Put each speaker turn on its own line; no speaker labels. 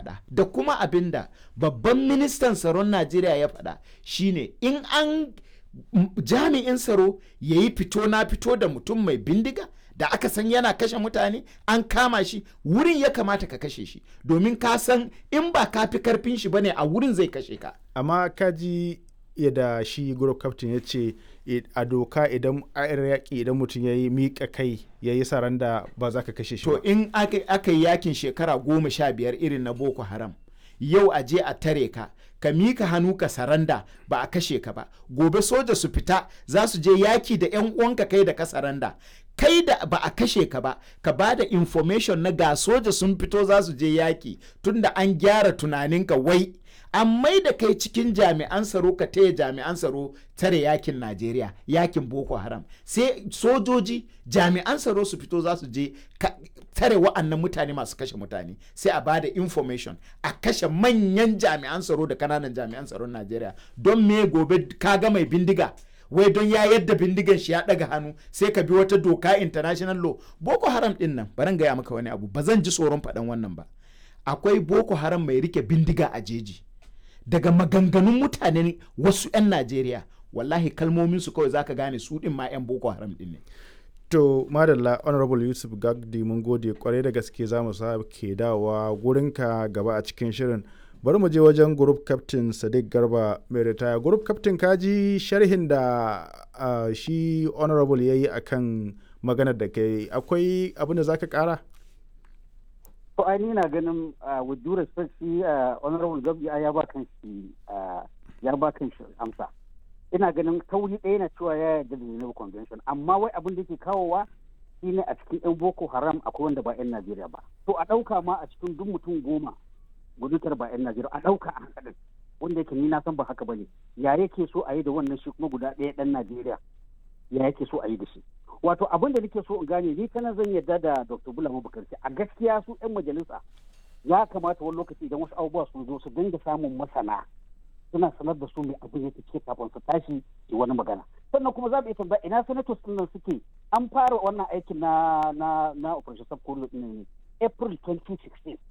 faɗa da kuma abinda babban ministan tsaron Najeriya ya faɗa shine in an jami'in tsaro ya yi fito na fito da mutum mai bindiga da aka san yana kashe mutane an kama shi wurin ya kamata ka kashe shi domin ka san in ba ka fi karfin shi bane a wurin zai kashe ka.
Amma kaji yadda shi group captain ya ce a doka idan a yaƙi idan mutum ya yi miƙa kai ya yi saranda ba za ka kashe shi ba.
To in aka yi yakin shekara 15 irin na Boko Haram yau a je a tare ka ka mika hannu ka saranda ba a kashe ka ba gobe soja su fita za su je yaki da yan uwanka kai da ka saranda kai da ba a kashe ka ba ka ba da information na ga soja sun fito za su je yaki tunda an gyara tunaninka wai an mai da kai cikin jami'an tsaro ka taya jami'an tsaro tare yakin Najeriya yakin Boko Haram sai sojoji jami'an tsaro su fito za su je tare wa'annan mutane masu kashe mutane sai a bada information a kashe manyan jami'an tsaro da kananan jami'an tsaron Najeriya don me gobe kaga mai bindiga wai don ya yadda bindigan shi ya daga hannu sai ka bi wata doka international law. Boko Haram din nan baran gaya maka wani abu ba zan ji tsoron faɗan wannan ba akwai Boko Haram mai rike bindiga a jeji daga maganganun mutanen wasu 'yan Najeriya wallahi kalmomin su kawai zaka gane su din ma 'yan Boko Haram din ne.
To madalla honorable Yusuf Gagdi mun gode kwarai da gaske za mu ke dawowa gurinka gaba a cikin shirin. Bari mu je wajen group captain Sadiq Garba mai ritaya. Group captain kaji sharhin da shi honorable yayi akan maganar da kai akwai abin da zaka kara?
To ai ni na ganin with due respect shi honorable Gabdi ya ba kan shi amsa. Ina ganin tauri ɗaya na cewa ya yarda da Geneva Convention amma wai abin da ke kawowa shine a cikin 'yan Boko Haram akwai wanda ba 'yan Najeriya ba. To a ɗauka ma a cikin duk mutum 10 gudutar ba 'yan Najeriya a ɗauka a haka din wanda yake ni na san ba haka bane. Ya yake so a yi da wannan shi kuma guda ɗaya ɗan Najeriya ya yake so a yi da shi. Wato abin da nake so in gane ni kana zan yarda da Dr. Bulama Bukarti a gaskiya su 'yan majalisa ya kamata wani lokaci idan wasu abubuwa sun zo su dinga samun masana suna sanar da su mai abin yake ce kafin su tashi yi wani magana sannan kuma za mu iya tambaya ina senators din nan suke an fara wannan aikin na operation subcommittee ne April 2016